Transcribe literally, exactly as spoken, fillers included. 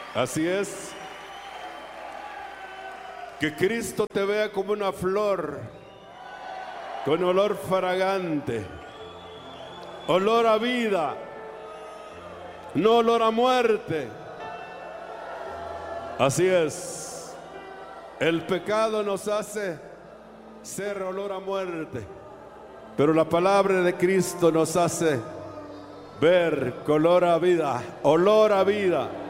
Así es. Que Cristo te vea como una flor con olor fragante, olor a vida, no olor a muerte. Así es. El pecado nos hace ser olor a muerte, pero la palabra de Cristo nos hace ver color a vida, olor a vida.